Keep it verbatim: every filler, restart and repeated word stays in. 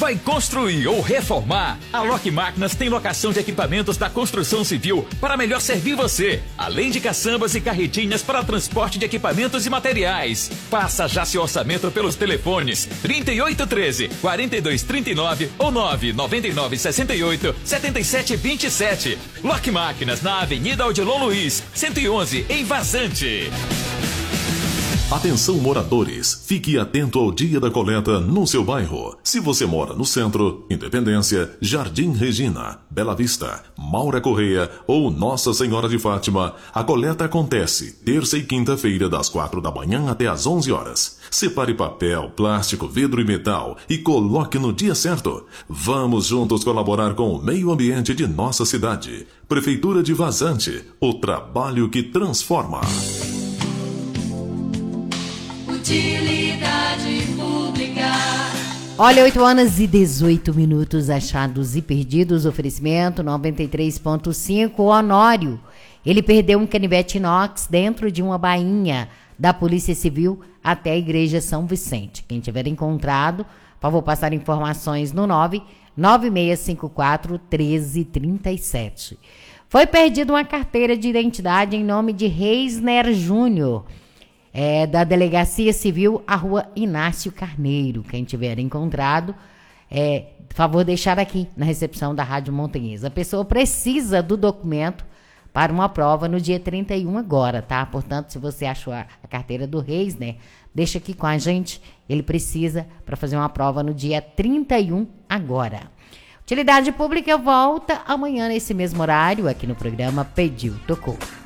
Vai construir ou reformar? A Lock Máquinas tem locação de equipamentos da construção civil para melhor servir você, além de caçambas e carretinhas para transporte de equipamentos e materiais. Faça já seu orçamento pelos telefones trinta e oito treze, quarenta e dois trinta e nove ou nove nove nove seis oito, sete sete dois sete. Lock Máquinas na Avenida Odilon Luiz, cento e onze, em Vazante. Atenção moradores, fique atento ao dia da coleta no seu bairro. Se você mora no Centro, Independência, Jardim Regina, Bela Vista, Maura Correia ou Nossa Senhora de Fátima, a coleta acontece terça e quinta-feira das quatro da manhã até às onze horas. Separe papel, plástico, vidro e metal e coloque no dia certo. Vamos juntos colaborar com o meio ambiente de nossa cidade. Prefeitura de Vazante, o trabalho que transforma. Utilidade pública. Olha, oito horas e dezoito minutos, achados e perdidos, oferecimento noventa e três ponto cinco, Honório. Ele perdeu um canivete inox dentro de uma bainha da Polícia Civil até a Igreja São Vicente. Quem tiver encontrado, por favor, passar informações no nove nove seis cinco quatro um três três sete. Foi perdida uma carteira de identidade em nome de Reisner Júnior. É, da Delegacia Civil, a Rua Inácio Carneiro. Quem tiver encontrado, é, por favor, deixar aqui na recepção da Rádio Montanhesa. A pessoa precisa do documento para uma prova no dia trinta e um agora, tá? Portanto, se você achou a, a carteira do Reis, né? Deixa aqui com a gente. Ele precisa para fazer uma prova no dia trinta e um agora. Utilidade Pública volta amanhã nesse mesmo horário aqui no programa Pediu, Tocou.